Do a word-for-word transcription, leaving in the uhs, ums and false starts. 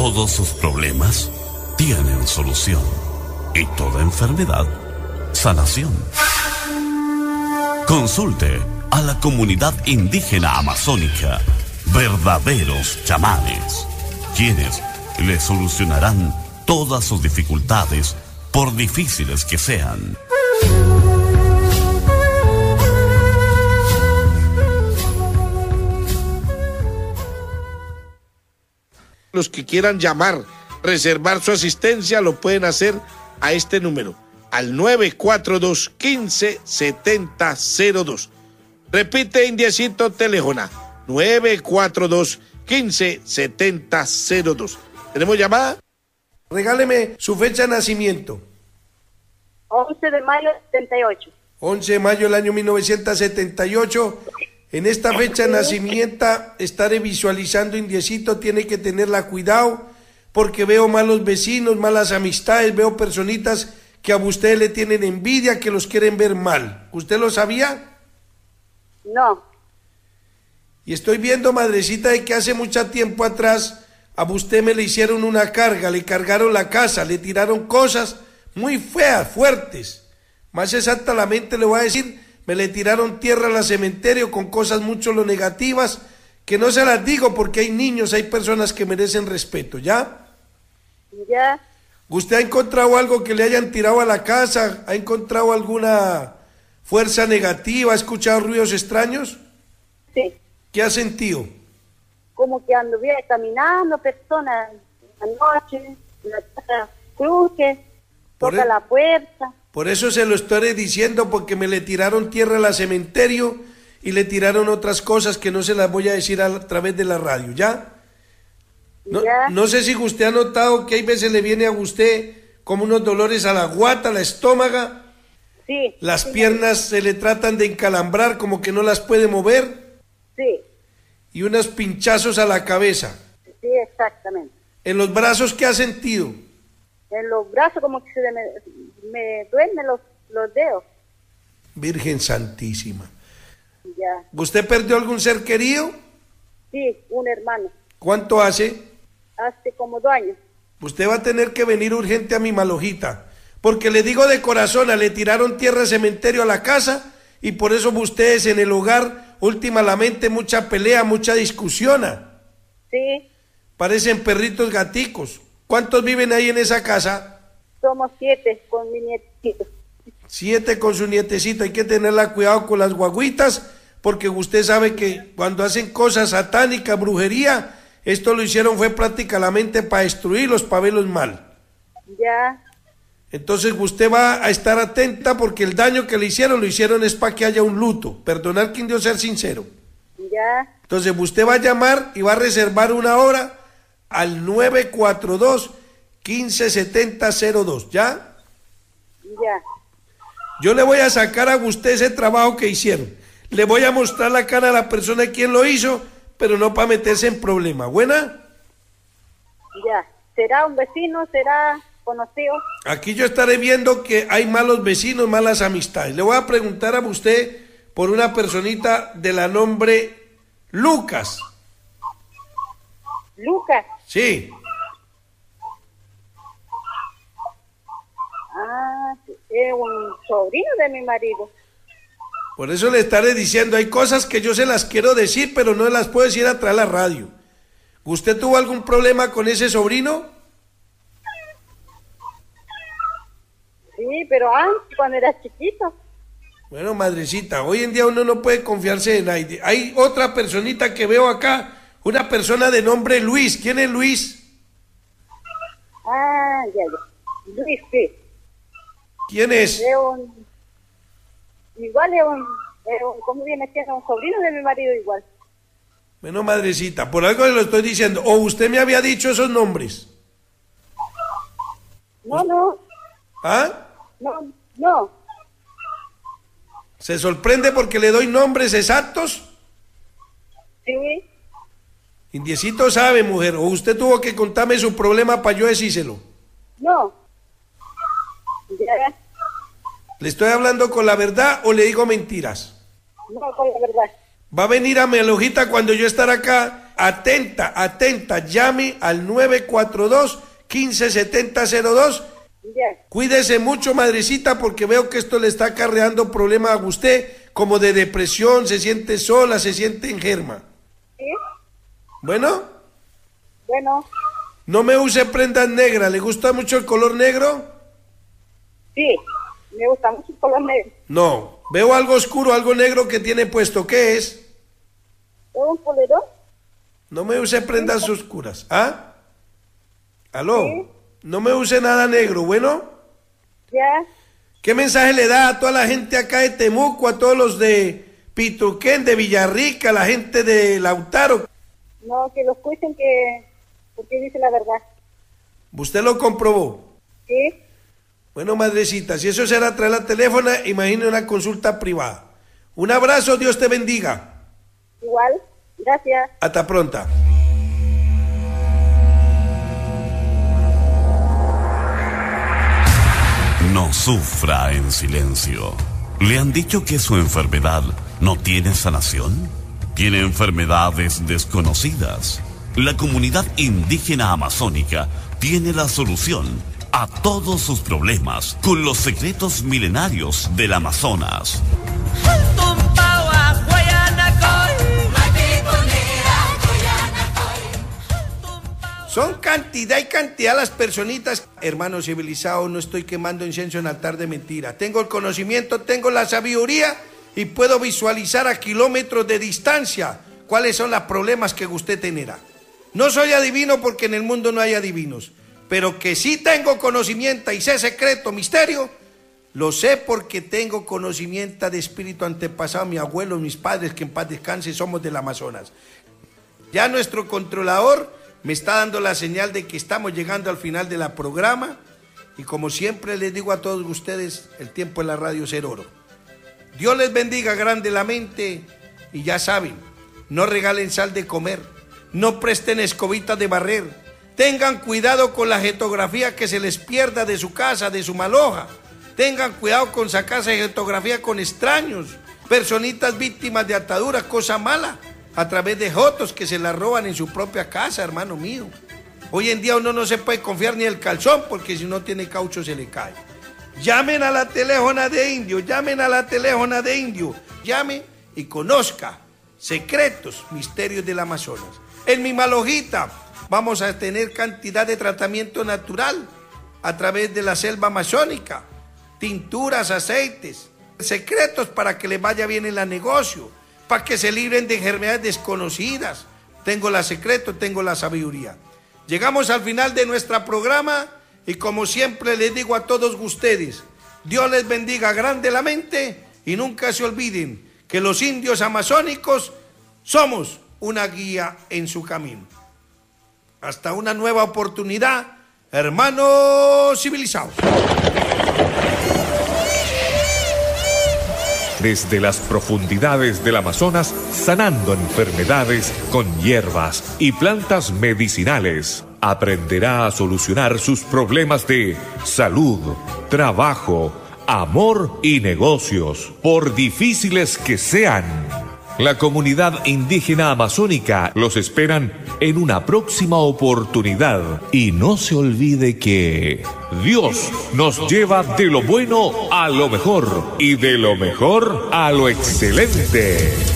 Todos sus problemas tienen solución. Y toda enfermedad, sanación. Consulte a la comunidad indígena amazónica, verdaderos chamanes, quienes le solucionarán todas sus dificultades, por difíciles que sean. Los que quieran llamar, reservar su asistencia, lo pueden hacer a este número, al nueve cuatro dos, uno cinco, siete cero cero dos. Repite, Indiecito, teléfono, nueve cuatro dos, uno cinco, siete cero dos. ¿Tenemos llamada? Regáleme su fecha de nacimiento. once de mayo del setenta y ocho. once de mayo del año mil novecientos setenta y ocho. En esta fecha de nacimiento estaré visualizando, Indiecito, tiene que tenerla cuidado, porque veo malos vecinos, malas amistades, veo personitas que a usted le tienen envidia, que los quieren ver mal. ¿Usted lo sabía? No. Y estoy viendo, madrecita, de que hace mucho tiempo atrás a usted me le hicieron una carga, le cargaron la casa, le tiraron cosas muy feas, fuertes. Más exactamente le voy a decir, me le tiraron tierra al cementerio con cosas mucho lo negativas, que no se las digo porque hay niños, hay personas que merecen respeto, ¿ya? Ya. ¿Usted ha encontrado algo que le hayan tirado a la casa? ¿Ha encontrado alguna fuerza negativa? ¿Ha escuchado ruidos extraños? Sí. ¿Qué ha sentido? Como que anduviera caminando personas anoche, la casa cruje, toca e- la puerta. Por eso se lo estoy diciendo, porque me le tiraron tierra al cementerio y le tiraron otras cosas que no se las voy a decir a través de la radio, ¿ya? No, ya. no sé si usted ha notado que hay veces le viene a usted como unos dolores a la guata, a la estómago. Sí. Las sí, piernas se le tratan de encalambrar, como que no las puede mover. Sí. Y unos pinchazos a la cabeza. Sí, exactamente. ¿En los brazos qué ha sentido? En los brazos como que se me, me duermen los, los dedos. Virgen Santísima. Ya. ¿Usted perdió algún ser querido? Sí, un hermano. ¿Cuánto hace? Hace como dos años. Usted va a tener que venir urgente a mi Malojita, porque le digo de corazón, le tiraron tierra de cementerio a la casa y por eso ustedes en el hogar, últimamente mucha pelea, mucha discusión. Sí. Parecen perritos gaticos. ¿Cuántos viven ahí en esa casa? Somos siete con mi nietecito. Siete con su nietecito. Hay que tenerla cuidado con las guaguitas, porque usted sabe que cuando hacen cosas satánicas, brujería, esto lo hicieron fue prácticamente para destruirlos, para verlos mal. Ya. Entonces usted va a estar atenta, porque el daño que le hicieron, lo hicieron es para que haya un luto. Perdonar que indio ser sincero. Ya. Entonces usted va a llamar y va a reservar una hora al nueve cuatro dos, uno cinco siete cero cero dos, ¿ya? Ya. Yo le voy a sacar a usted ese trabajo que hicieron. Le voy a mostrar la cara a la persona a quien lo hizo, pero no para meterse en problema. ¿Buena? Ya. ¿Será un vecino? ¿Será conocido? Aquí yo estaré viendo que hay malos vecinos, malas amistades. Le voy a preguntar a usted por una personita de la nombre Lucas. Lucas. Sí. Ah, es un sobrino de mi marido. Por eso le estaré diciendo, hay cosas que yo se las quiero decir, pero no las puedo decir a través de la radio. ¿Usted tuvo algún problema con ese sobrino? Sí, pero antes, cuando era chiquito. Bueno, madrecita, hoy en día uno no puede confiarse en nadie. Hay otra personita que veo acá, una persona de nombre Luis. ¿Quién es Luis? Ah, ya, ya. Luis, sí. ¿Quién es? Es un... Igual es un, es un... ¿Cómo viene siendo? Un sobrino de mi marido igual. Bueno, madrecita, por algo le lo estoy diciendo. ¿O usted me había dicho esos nombres? No, no. ¿Ah? No, no. ¿Se sorprende porque le doy nombres exactos? Sí. Indiecito sabe, mujer, o usted tuvo que contarme su problema para yo decírselo. No. Ya. ¿Le estoy hablando con la verdad o le digo mentiras? No, con la verdad. Va a venir a mi Malojita cuando yo estar acá Atenta, atenta, llame al nueve cuatro dos, uno cinco siete cero cero dos. Ya. Cuídese mucho, madrecita, porque veo que esto le está acarreando problemas a usted, como de depresión, se siente sola, se siente enferma. ¿Sí? Bueno, Bueno, no me use prendas negras, ¿le gusta mucho el color negro? sí, me gusta mucho el color negro. No, veo algo oscuro, algo negro que tiene puesto, ¿qué es? ¿Es un polerón? No me use prendas oscuras, ¿ah? ¿Aló? Sí. No me use nada negro, ¿bueno? Ya. ¿Qué mensaje le da a toda la gente acá de Temuco, a todos los de Pituquén, de Villarrica, a la gente de Lautaro? No, que lo escuchen, que porque dice la verdad. ¿Usted lo comprobó? Sí. Bueno, madrecita, si eso será traer la teléfono, imagine una consulta privada. Un abrazo, Dios te bendiga. Igual. Gracias. Hasta pronto. No sufra en silencio. ¿Le han dicho que su enfermedad no tiene sanación? ¿Tiene enfermedades desconocidas? La comunidad indígena amazónica tiene la solución a todos sus problemas con los secretos milenarios del Amazonas. Son cantidad y cantidad las personitas. Hermano civilizado, no estoy quemando incienso en altar de mentira. Tengo el conocimiento, tengo la sabiduría y puedo visualizar a kilómetros de distancia cuáles son los problemas que usted tendrá. No soy adivino porque en el mundo no hay adivinos, pero que sí tengo conocimiento y sé secreto, misterio, lo sé porque tengo conocimiento de espíritu antepasado, mi abuelo, mis padres, que en paz descanse, somos del Amazonas. Ya nuestro controlador me está dando la señal de que estamos llegando al final de la programa y como siempre les digo a todos ustedes, el tiempo en la radio es oro. Dios les bendiga grandemente y ya saben, no regalen sal de comer, no presten escobitas de barrer, tengan cuidado con la jetografía que se les pierda de su casa, de su maloja, tengan cuidado con sacarse jetografía con extraños, personitas víctimas de ataduras, cosa mala, a través de jotos que se la roban en su propia casa, hermano mío. Hoy en día uno no se puede confiar ni el calzón porque si no tiene caucho se le cae. Llamen a la teléfona de Indio, llamen a la teléfona de Indio, llame y conozca secretos, misterios del Amazonas. En mi malojita vamos a tener cantidad de tratamiento natural a través de la selva amazónica, tinturas, aceites, secretos para que les vaya bien en el negocio, para que se libren de enfermedades desconocidas. Tengo la secreto, tengo la sabiduría. Llegamos al final de nuestro programa y como siempre les digo a todos ustedes, Dios les bendiga grandemente y nunca se olviden que los indios amazónicos somos una guía en su camino. Hasta una nueva oportunidad, hermanos civilizados. Desde las profundidades del Amazonas, sanando enfermedades con hierbas y plantas medicinales, aprenderá a solucionar sus problemas de salud, trabajo, amor y negocios, por difíciles que sean. La comunidad indígena amazónica los esperan en una próxima oportunidad. Y no se olvide que Dios nos lleva de lo bueno a lo mejor y de lo mejor a lo excelente.